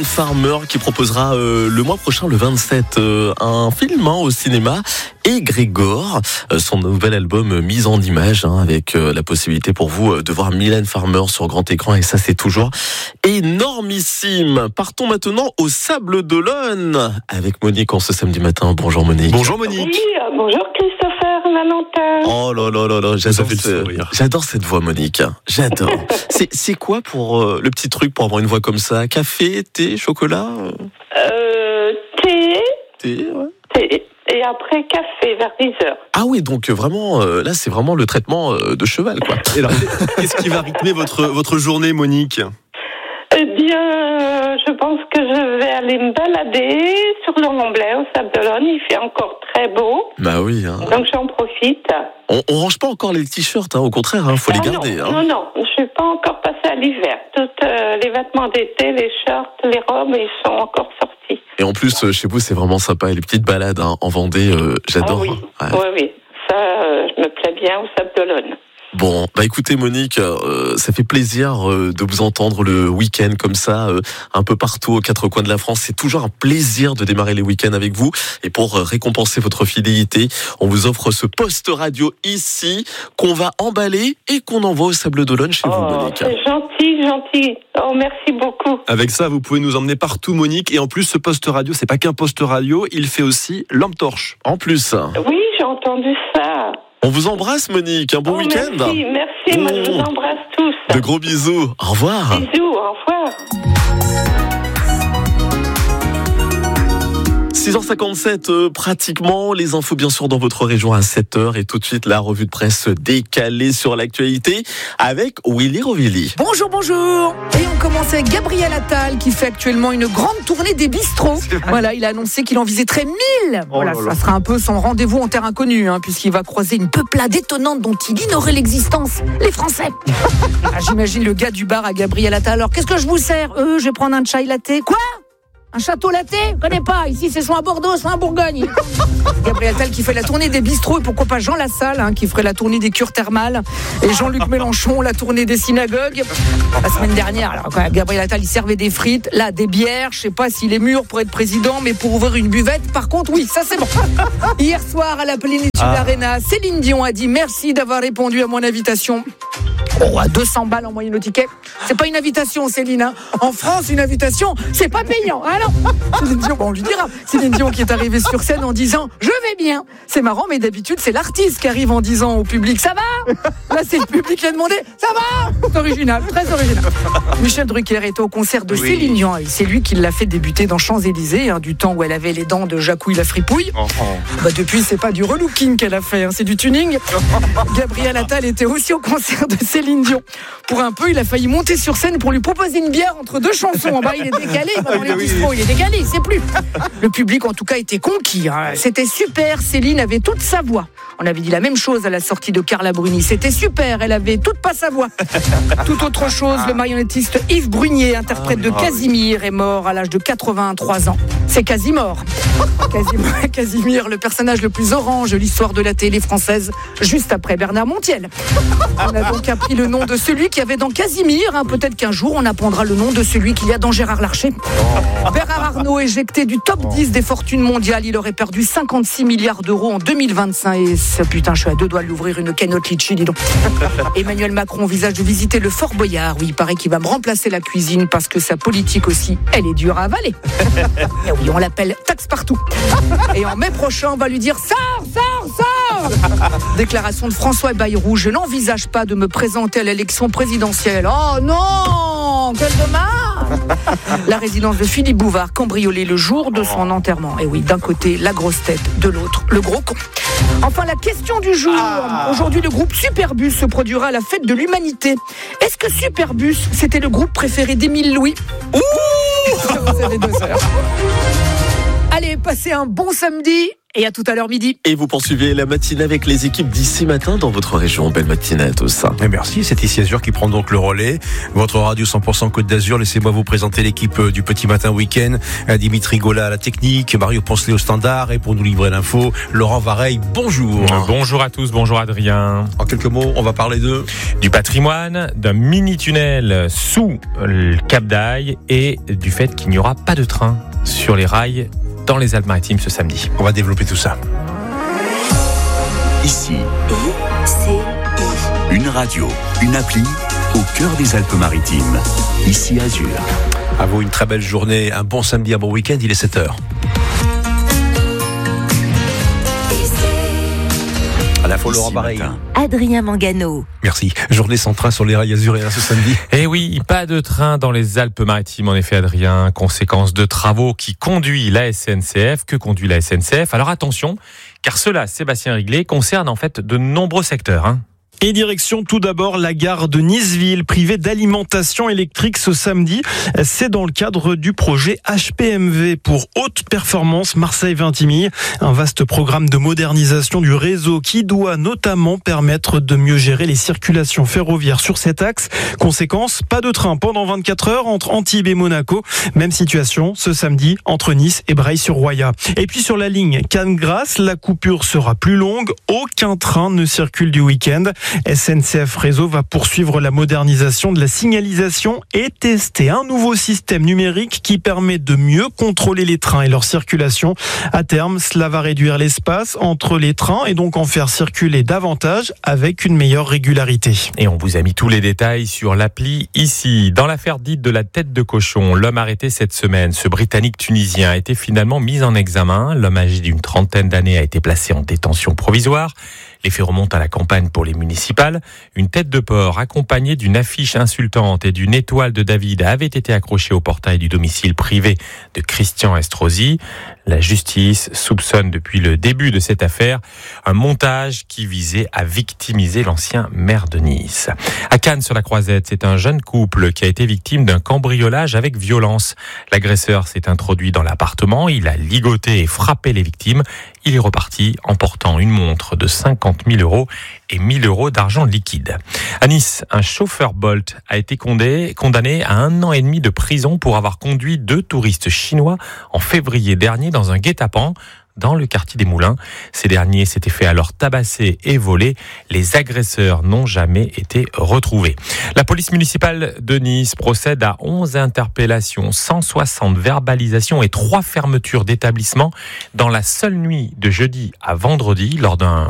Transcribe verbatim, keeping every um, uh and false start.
Mylène Farmer qui proposera euh, le mois prochain, le vingt-sept, euh, un film hein, au cinéma. Et Grégor, euh, son nouvel album euh, Mise en image, hein, avec euh, la possibilité pour vous euh, de voir Mylène Farmer sur grand écran. Et ça, c'est toujours énormissime. Partons maintenant au Sable d'Olonne avec Monique en ce samedi matin. Bonjour Monique. Bonjour Monique. Oui, euh, bonjour Christopher Valentin. Oh là là là là, j'adore, fait le ce- sourire. j'adore cette voix Monique. J'adore. c'est, c'est quoi pour euh, le petit truc pour avoir une voix comme ça? Café, thé, chocolat euh, Euh, thé, Thé, ouais. thé, et après café vers dix heures. Ah oui, donc euh, vraiment, euh, là c'est vraiment le traitement euh, de cheval quoi. Et alors, qu'est-ce qui va rythmer votre, votre journée, Monique? Eh bien, euh, je pense que je vais aller me balader sur le Mont-Blanc au Sable d'Olonne. Il fait encore très beau, Bah oui, hein. donc j'en profite. on, on range pas encore les t-shirts, hein, au contraire, hein, faut les Ah garder. non, Hein. non, non, je suis pas encore passée à l'hiver. Tous euh, les vêtements d'été, les shorts, les robes, ils sont encore sortis. Et en plus, euh, chez vous, c'est vraiment sympa. Et les petites balades hein, en Vendée, euh, j'adore. Ah oui, Ouais. oui, oui. Ça, euh, je me plais bien au Sable d'Olonne. Bon, bah écoutez Monique, euh, ça fait plaisir euh, de vous entendre le week-end comme ça, euh, un peu partout aux quatre coins de la France. C'est toujours un plaisir de démarrer les week-ends avec vous. Et pour euh, récompenser votre fidélité, on vous offre ce poste radio ici qu'on va emballer et qu'on envoie au Sable d'Olonne chez vous, Oh, Monique. c'est gentil, gentil. Oh, merci beaucoup. Avec ça, vous pouvez nous emmener partout, Monique. Et en plus, ce poste radio, c'est pas qu'un poste radio, il fait aussi lampe torche. En plus, Oui, j'ai entendu ça. on vous embrasse Monique, un bon Oh, week-end. Merci, merci. Moi, je vous Oh. embrasse tous. De gros bisous, au revoir. Bisous, au revoir. six heures cinquante-sept, euh, pratiquement. Les infos, bien sûr, dans votre région à sept heures. Et tout de suite, la revue de presse décalée sur l'actualité avec Willy Rovilly. Bonjour, bonjour. Et on commence avec Gabriel Attal qui fait actuellement une grande tournée des bistrots. Voilà, il a annoncé qu'il en viserait mille. Oh Voilà, là là. ça sera un peu son rendez-vous en terre inconnue, hein, puisqu'il va croiser une peuplade étonnante dont il ignorait l'existence, les Français. Ah, j'imagine le gars du bar à Gabriel Attal. Alors, qu'est-ce que je vous sers? Euh, je vais prendre un chai latte. Quoi? Un château latte? Je connais pas. Ici, c'est soit à Bordeaux, soit à Bourgogne. Gabriel Attal qui fait la tournée des bistrots et pourquoi pas Jean Lassalle hein, qui ferait la tournée des cures thermales et Jean-Luc Mélenchon la tournée des synagogues. La semaine dernière, alors quand Gabriel Attal il servait des frites, là des bières. Je sais pas s'il est mûr pour être président, mais pour ouvrir une buvette, par contre, oui, ça c'est bon. Hier soir à la Plénitude Ah. Arena, Céline Dion a dit merci d'avoir répondu à mon invitation. Oh, à deux cents balles en moyenne au ticket. C'est pas une invitation, Céline. Hein. En France, une invitation, c'est pas payant. Ah non. Céline Dion, bon, on lui dira. Céline Dion qui est arrivée sur scène en disant « Je vais bien ». C'est marrant, mais d'habitude, c'est l'artiste qui arrive en disant au public « Ça va ?» Là, c'est le public qui a demandé « Ça va ?» C'est original, très original. Michel Drucker était au concert de Oui. Céline Dion. Et c'est lui qui l'a fait débuter dans Champs-Élysées, hein, du temps où elle avait les dents de Jacouille la fripouille. Oh, oh. Bah depuis, c'est pas du relooking qu'elle a fait, hein, c'est du tuning. Gabriel Attal était aussi au concert de Céline Dion. Pour un peu, il a failli monter sur scène pour lui proposer une bière entre deux chansons. En bas, il est décalé, il va dans les Oui. bistrots, il est décalé, il sait plus. Le public, en tout cas, était conquis. Hein. C'était super, Céline avait toute sa voix. On avait dit la même chose à la sortie de Carla Bruni. C'était super, elle avait toute pas sa voix. Tout autre chose, le marionnettiste Yves Brunier, interprète de Casimir, est mort à l'âge de quatre-vingt-trois ans. C'est Casimir. Casimir, Casimir, le personnage le plus orange de l'histoire de la télé française, juste après Bernard Montiel. On a donc appris le nom de celui qui avait dans Casimir. Hein. Peut-être qu'un jour, on apprendra le nom de celui qu'il y a dans Gérard Larcher. Bernard Arnault, éjecté du top dix des fortunes mondiales, il aurait perdu cinquante-six milliards d'euros en deux mille vingt-cinq. Et ça, putain, je suis à deux doigts de l'ouvrir une canotte litchi, dis donc. Emmanuel Macron envisage de visiter le Fort Boyard. Oui, il paraît qu'il va me remplacer la cuisine parce que sa politique aussi, elle est dure à avaler. Et oui, on l'appelle taxe partout. Et en mai prochain, on va lui dire sors, sors, sors. Déclaration de François Bayrou, je n'envisage pas de me présenter à l'élection présidentielle. Oh non, quel dommage. La résidence de Philippe Bouvard cambriolée le jour de son enterrement. Et oui, d'un côté, la grosse tête, de l'autre, le gros con. Enfin, la question du jour. Aujourd'hui, le groupe Superbus se produira à la fête de l'humanité. Est-ce que Superbus, c'était le groupe préféré d'Émile Louis? Ouh. Vous avez deux heures. Allez, passez un bon samedi et à tout à l'heure midi. Et vous poursuivez la matinée avec les équipes d'ici matin dans votre région. Belle matinée à tous. Et merci, c'est Ici Azur qui prend donc le relais. Votre radio cent pour cent Côte d'Azur. Laissez-moi vous présenter l'équipe du Petit Matin Week-end. Dimitri Gola à la technique, Mario Poncelet au standard et pour nous livrer l'info, Laurent Vareille, bonjour. Bonjour à tous, bonjour Adrien. En quelques mots, on va parler de... Du patrimoine, d'un mini-tunnel sous le Cap d'Aille et du fait qu'il n'y aura pas de train sur les rails dans les Alpes-Maritimes ce samedi. On va développer tout ça. Ici, I C I. Une radio, une appli au cœur des Alpes-Maritimes. Ici Azur. À vous une très belle journée, un bon samedi, un bon week-end, il est sept heures. À la fois Laurent Vareille. Adrien Mangano. Merci. Journée sans train sur les rails azuréens ce samedi. Eh oui, pas de train dans les Alpes-Maritimes, en effet, Adrien. Conséquence de travaux qui conduit la S N C F. Que conduit la S N C F ? Alors attention, car cela, Sébastien Riglet, concerne en fait de nombreux secteurs. Hein. Et direction tout d'abord la gare de Niceville, privée d'alimentation électrique ce samedi. C'est dans le cadre du projet H P M V pour haute performance Marseille-Vintimille. Un vaste programme de modernisation du réseau qui doit notamment permettre de mieux gérer les circulations ferroviaires sur cet axe. Conséquence, pas de train pendant vingt-quatre heures entre Antibes et Monaco. Même situation ce samedi entre Nice et Breil-sur-Roya. Et puis sur la ligne Cannes-Grasse, la coupure sera plus longue. Aucun train ne circule du week-end. S N C F Réseau va poursuivre la modernisation de la signalisation et tester un nouveau système numérique qui permet de mieux contrôler les trains et leur circulation. À terme, cela va réduire l'espace entre les trains et donc en faire circuler davantage avec une meilleure régularité. Et on vous a mis tous les détails sur l'appli ici. Dans l'affaire dite de la tête de cochon, l'homme arrêté cette semaine, ce Britannique tunisien, a été finalement mis en examen. L'homme âgé d'une trentaine d'années a été placé en détention provisoire. Les faits remontent à la campagne pour les municipales. Une tête de porc accompagnée d'une affiche insultante et d'une étoile de David avait été accrochée au portail du domicile privé de Christian Estrosi. La justice soupçonne depuis le début de cette affaire un montage qui visait à victimiser l'ancien maire de Nice. À Cannes-sur-la-Croisette, c'est un jeune couple qui a été victime d'un cambriolage avec violence. L'agresseur s'est introduit dans l'appartement, il a ligoté et frappé les victimes. Il est reparti en portant une montre de cinquante mille euros et mille euros d'argent liquide. À Nice, un chauffeur Bolt a été condamné à un an et demi de prison pour avoir conduit deux touristes chinois en février dernier dans un guet-apens dans le quartier des Moulins. Ces derniers s'étaient fait alors tabasser et voler. Les agresseurs n'ont jamais été retrouvés. La police municipale de Nice procède à onze interpellations, cent soixante verbalisations et trois fermetures d'établissements dans la seule nuit de jeudi à vendredi lors d'un